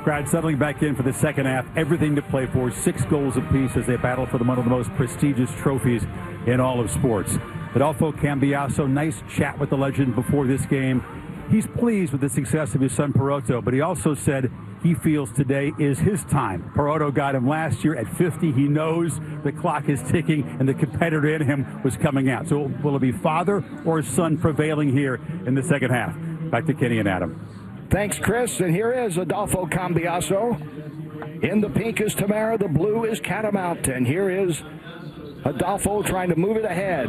Crowd settling back in for the second half. Everything to play for. 6 goals apiece as they battle for one of the most prestigious trophies in all of sports. Adolfo Cambiaso, nice chat with the legend before this game. He's pleased with the success of his son Perotto, but he also said he feels today is his time. Perotto got him last year at 50. He knows the clock is ticking and the competitor in him was coming out. So will it be father or son prevailing here in the second half? Back to Kenny and Adam. Thanks, Chris. And here is Adolfo Cambiaso. In the pink is Tamara. The blue is Catamount. And here is Adolfo trying to move it ahead.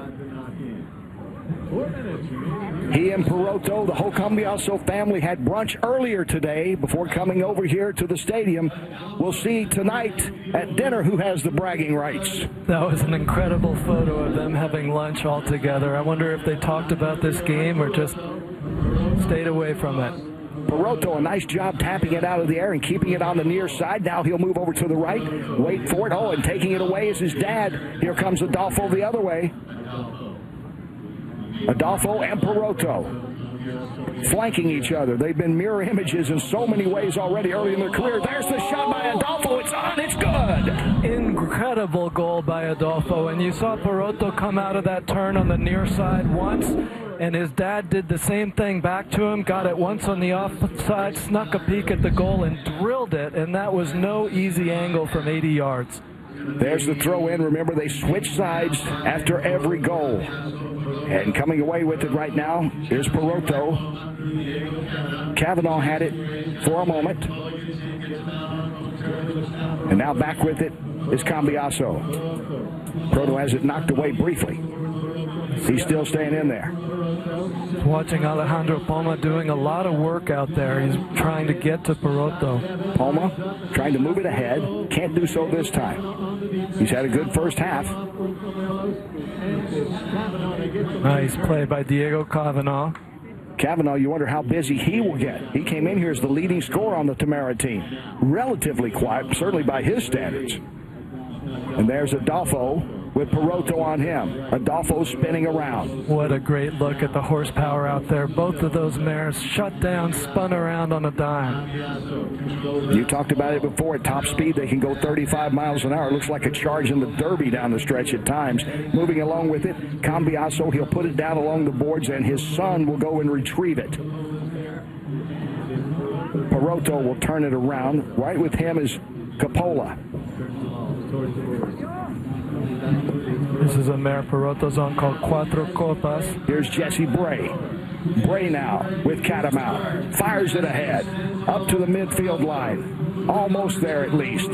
He and Perotto, the whole Cambiaso family, had brunch earlier today before coming over here to the stadium. We'll see tonight at dinner who has the bragging rights. That was an incredible photo of them having lunch all together. I wonder if they talked about this game or just stayed away from it. Perotto, a nice job tapping it out of the air and keeping it on the near side. Now he'll move over to the right, wait for it. Oh, and taking it away is his dad. Here comes Adolfo the other way. Adolfo and Perotto flanking each other. They've been mirror images in so many ways already early in their career. There's the shot by Adolfo. It's on. It's good. Incredible goal by Adolfo. And you saw Perotto come out of that turn on the near side once. And his dad did the same thing back to him, got it once on the offside, snuck a peek at the goal and drilled it, and that was no easy angle from 80 yards. There's the throw in. Remember, they switch sides after every goal. And coming away with it right now is Perotto. Cavanaugh had it for a moment. And now back with it is Cambiaso. Perotto has it knocked away briefly. He's still staying in there. Watching Alejandro Poma doing a lot of work out there. He's trying to get to Perotto. Poma trying to move it ahead. Can't do so this time. He's had a good first half. Nice play by Diego Cavanaugh. Cavanaugh, you wonder how busy he will get. He came in here as the leading scorer on the Tamara team. Relatively quiet, certainly by his standards. And there's Adolfo with Perotto on him. Adolfo spinning around. What a great look at the horsepower out there. Both of those mares shut down, spun around on a dime. You talked about it before. At top speed, they can go 35 miles an hour. It looks like a charge in the Derby down the stretch at times. Moving along with it, Cambiaso, he'll put it down along the boards, and his son will go and retrieve it. Perotto will turn it around. Right with him is Coppola. This is a mare Perotto's on called Cuatro Copas. Here's Jesse Bray. Bray now with Catamount. Fires it ahead. Up to the midfield line. Almost there at least.